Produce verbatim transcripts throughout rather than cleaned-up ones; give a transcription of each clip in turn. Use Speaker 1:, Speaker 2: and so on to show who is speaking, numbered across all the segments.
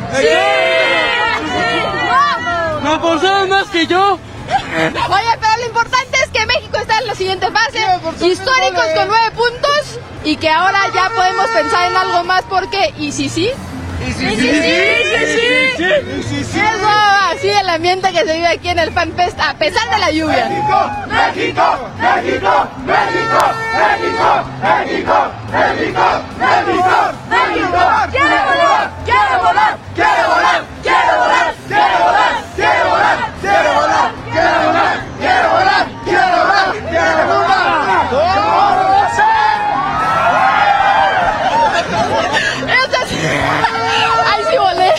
Speaker 1: ¡Sí! ¡Vamos!
Speaker 2: ¡No, pues sabes más que yo!
Speaker 1: Oye, pero lo importante es que México está en la siguiente fase, históricos con nueve puntos, y que ahora ya podemos pensar en algo más, porque ¿y si sí?
Speaker 3: ¿Y si sí? ¿Y si sí?
Speaker 1: Es así el ambiente que se vive aquí en el FanFest a pesar de la lluvia.
Speaker 3: ¡México! ¡México! ¡México! ¡México! ¡México! ¡México! ¡México! ¡México! ¡México! ¡Quiere volar! ¡Quiere volar! ¡Quiere volar! ¡Quiere volar! ¡Quiere volar! ¡Quiere volar! ¡Quiere volar! ¡Quiere volar! ¡Quiere volar! ¡Quiere volar! ¡Quiere volar!
Speaker 1: ¡Ay, sí volé!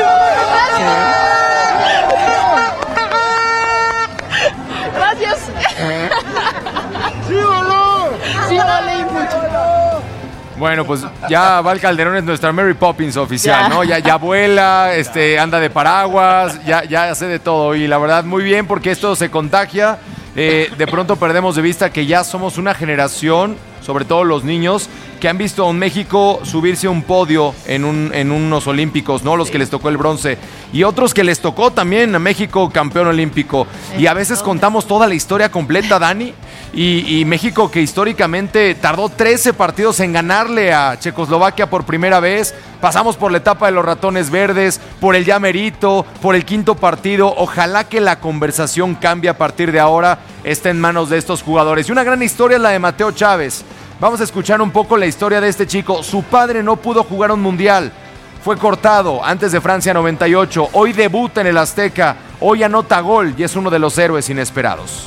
Speaker 1: Gracias.
Speaker 3: ¡Sí voló!
Speaker 1: Sí volé mucho.
Speaker 4: Bueno, pues ya Val Calderón es nuestra Mary Poppins oficial,
Speaker 1: Ya.
Speaker 4: ¿no? Ya, ya vuela, este, anda de paraguas, ya, ya hace de todo. Y la verdad, muy bien, porque esto se contagia. Eh, de pronto perdemos de vista que ya somos una generación, sobre todo los niños, que han visto a un México subirse a un podio en, un, en unos olímpicos, ¿no? Los que les tocó el bronce. Y otros que les tocó también a México campeón olímpico. Y a veces contamos toda la historia completa, Dani. Y, y México, que históricamente tardó trece partidos en ganarle a Checoslovaquia por primera vez. Pasamos por la etapa de los ratones verdes, por el ya merito, por el quinto partido. Ojalá que la conversación cambie a partir de ahora, esté en manos de estos jugadores. Y una gran historia es la de Mateo Chávez. Vamos a escuchar un poco la historia de este chico. Su padre no pudo jugar un mundial. Fue cortado antes de Francia noventa y ocho. Hoy debuta en el Azteca. Hoy anota gol y es uno de los héroes inesperados.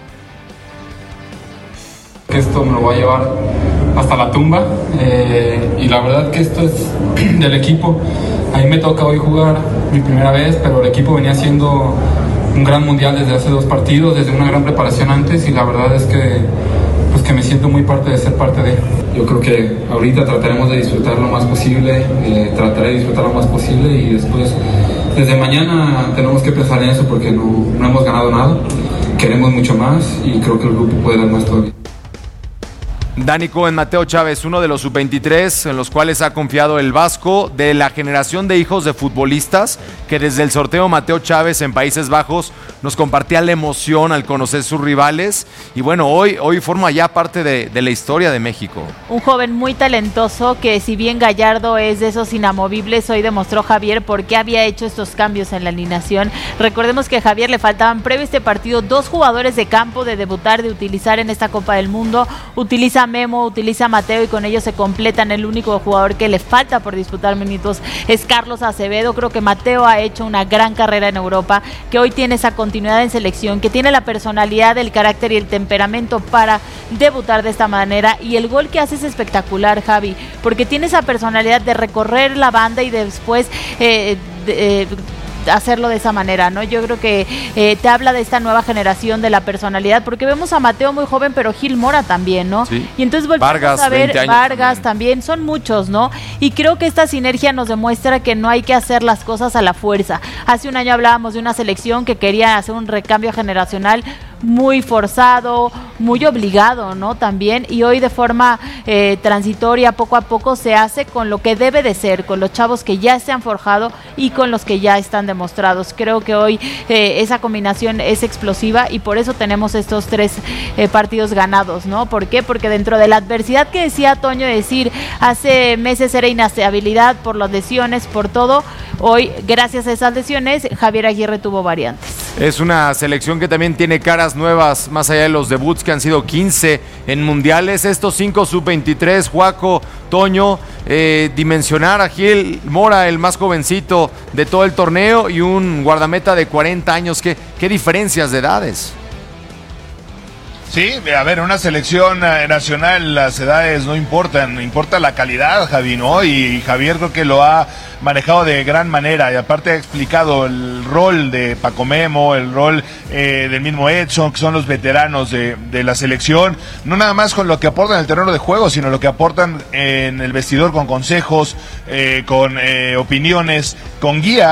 Speaker 5: Esto me lo voy a llevar hasta la tumba, eh, y la verdad que esto es del equipo. A mí me toca hoy jugar mi primera vez, pero el equipo venía haciendo un gran mundial desde hace dos partidos, desde una gran preparación antes, y la verdad es que, pues que me siento muy parte de ser parte de. Yo creo que ahorita trataremos de disfrutar lo más posible, eh, trataré de disfrutar lo más posible, y después, desde mañana tenemos que pensar en eso, porque no, no hemos ganado nada, queremos mucho más y creo que el grupo puede dar más todavía.
Speaker 4: Dani Cohen, Mateo Chávez, uno de los sub veintitrés en los cuales ha confiado el Vasco, de la generación de hijos de futbolistas, que desde el sorteo Mateo Chávez en Países Bajos nos compartía la emoción al conocer sus rivales, y bueno, hoy, hoy forma ya parte de, de la historia de México.
Speaker 6: Un joven muy talentoso que, si bien Gallardo es de esos inamovibles, hoy demostró Javier por qué había hecho estos cambios en la alineación. Recordemos que a Javier le faltaban previo a este partido dos jugadores de campo de debutar, de utilizar en esta Copa del Mundo. Utiliza Memo, utiliza Mateo, y con ellos se completan. El único jugador que le falta por disputar minutos es Carlos Acevedo. Creo que Mateo ha hecho una gran carrera en Europa, que hoy tiene esa continuidad en selección, que tiene la personalidad, el carácter y el temperamento para debutar de esta manera, y el gol que hace es espectacular, Javi, porque tiene esa personalidad de recorrer la banda y después eh, de, eh, hacerlo de esa manera, ¿no? Yo creo que eh, te habla de esta nueva generación, de la personalidad, porque vemos a Mateo muy joven, pero Gil Mora también, ¿no?
Speaker 4: Sí.
Speaker 6: Y entonces volvemos
Speaker 4: Vargas,
Speaker 6: a ver Vargas
Speaker 4: también.
Speaker 6: también, son muchos, ¿no? Y creo que esta sinergia nos demuestra que no hay que hacer las cosas a la fuerza. Hace un año hablábamos de una selección que quería hacer un recambio generacional muy forzado, muy obligado, ¿no? También, y hoy de forma eh, transitoria, poco a poco, se hace con lo que debe de ser, con los chavos que ya se han forjado y con los que ya están demostrados. Creo que hoy eh, esa combinación es explosiva, y por eso tenemos estos tres eh, partidos ganados, ¿no? ¿Por qué? Porque dentro de la adversidad que decía Toño, decir, hace meses era inestabilidad por las lesiones, por todo, hoy, gracias a esas lesiones, Javier Aguirre tuvo variantes.
Speaker 4: Es una selección que también tiene caras nuevas, más allá de los debuts que han sido quince en mundiales. Estos cinco sub veintitrés, Juaco, Toño, eh, dimensionar a Gil Mora, el más jovencito de todo el torneo, y un guardameta de cuarenta años. ¿Qué, qué diferencias de edades?
Speaker 7: Sí, a ver, una selección eh, nacional, las edades no importan, importa la calidad, Javi, ¿no? Y Javier creo que lo ha manejado de gran manera, y aparte ha explicado el rol de Paco Memo, el rol eh, del mismo Edson, que son los veteranos de, de la selección, no nada más con lo que aportan en el terreno de juego, sino lo que aportan en el vestidor, con consejos, eh, con eh, opiniones, con guía.